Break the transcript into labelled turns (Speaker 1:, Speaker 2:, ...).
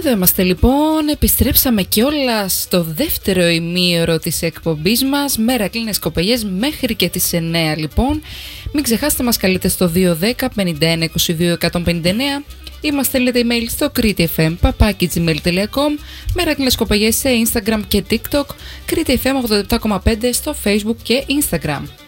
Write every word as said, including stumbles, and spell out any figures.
Speaker 1: Εδώ είμαστε λοιπόν, επιστρέψαμε κιόλας στο δεύτερο ημίωρο της εκπομπής μας. Μέρα κλίνες κοπελιές μέχρι και τις εννέα λοιπόν. Μην ξεχάσετε, μας καλείτε στο δύο δέκα πενήντα ένα είκοσι δύο εκατόν πενήντα εννέα ή μας στέλνετε email στο criteefm παπάκι τζι μέιλ τελεία κομ. Μέρα κλίνες κοπελιές σε Instagram και TikTok, Crete εφ εμ ογδόντα επτά κόμμα πέντε στο Facebook και Instagram.